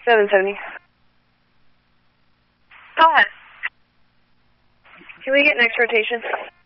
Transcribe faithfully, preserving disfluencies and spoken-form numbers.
seven seventy. Go ahead. Can we get next rotation?